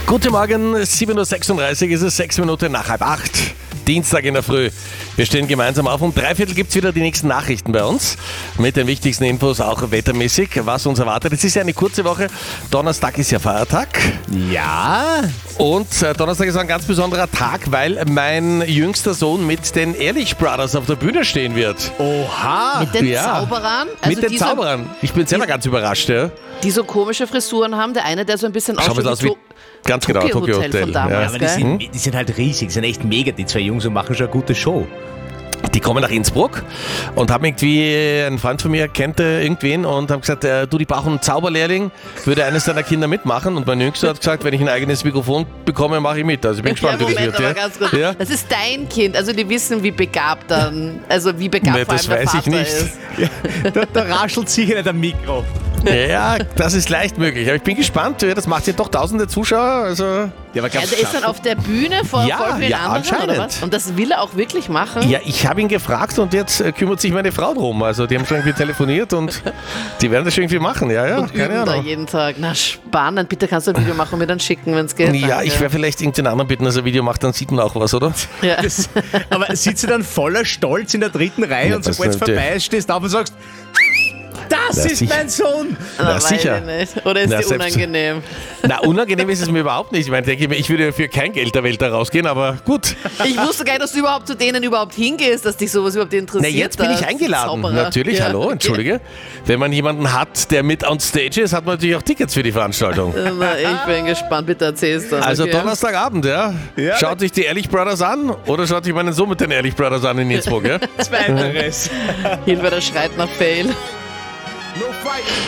Guten Morgen, 7.36 Uhr ist es, 6 Minuten nach 7:30. Dienstag in der Früh. Wir stehen gemeinsam auf. Um 3:15 gibt es wieder die nächsten Nachrichten bei uns. Mit den wichtigsten Infos, auch wettermäßig, was uns erwartet. Es ist ja eine kurze Woche. Donnerstag ist ja Feiertag. Ja. Und Donnerstag ist ein ganz besonderer Tag, weil mein jüngster Sohn mit den Ehrlich Brothers auf der Bühne stehen wird. Oha. Mit den Ja. Zauberern? Mit den Zauberern. Ich bin selber ganz überrascht, ja. Die so komische Frisuren haben. Der eine, der so ein bisschen Schaut ausschaut aus wie ganz genau, Tokyo Tokyo Hotel Hotel. von damals. Ja. Aber die sind halt riesig, die sind echt mega, die zwei Jungs, und machen schon eine gute Show. Die kommen nach Innsbruck und haben irgendwie, ein Freund von mir kennt irgendwen und haben gesagt, du, die brauchen einen Zauberlehrling, würde eines deiner Kinder mitmachen, und mein Jüngster hat gesagt, wenn ich ein eigenes Mikrofon bekomme, mache ich mit. Also ich bin gespannt, wie das wird. aber ganz kurz. Ja? Das ist dein Kind, also die wissen, wie begabt dann, also wie begabt Nee, vor allem das der weiß ich Vater nicht. ist. Da raschelt sicher nicht am Mikro. Ja, das ist leicht möglich, aber ich bin gespannt, das macht ja doch tausende Zuschauer, also... Ja, aber Ja, der ist dann auf der Bühne vor Ja, voll vielen ja, anderen, anscheinend. oder was? Und das will er auch wirklich machen? Ja, ich habe ihn gefragt und jetzt kümmert sich meine Frau drum, also die haben schon irgendwie telefoniert und die werden das schon irgendwie machen, ja, Und keine üben da Ahnung. jeden Tag. Na, spannend. Bitte kannst du ein Video machen und mir dann schicken, wenn es geht. Ja, Danke. ich werde vielleicht irgendeinen anderen bitten, dass er ein Video macht, dann sieht man auch was, oder? Ja. Aber sitzt du dann voller Stolz in der dritten Reihe Ja, und das sobald es natürlich. vorbei ist, stehst du auf und sagst, das Na, ist sicher. mein Sohn. Na, weiß sicher. ich nicht. Oder ist Na, dir selbst- unangenehm? Na, unangenehm ist es mir überhaupt nicht. Ich meine, denke ich mir, ich würde für kein Geld der Welt da rausgehen, aber gut. Ich wusste gar nicht, dass du überhaupt zu denen überhaupt hingehst, dass dich sowas überhaupt interessiert. Na, jetzt bin ich als eingeladen. Zauberer. Natürlich, Ja, hallo, okay. entschuldige. Wenn man jemanden hat, der mit on stage ist, hat man natürlich auch Tickets für die Veranstaltung. Na, ich bin gespannt, bitte erzählst dann. Also okay. Donnerstagabend, ja. Ja. Schaut sich die Ehrlich Brothers an oder schaut sich meinen Sohn mit den Ehrlich Brothers an in Innsbruck, ja? Zweiteres. Hilfe, der schreit nach Fail. No fighting.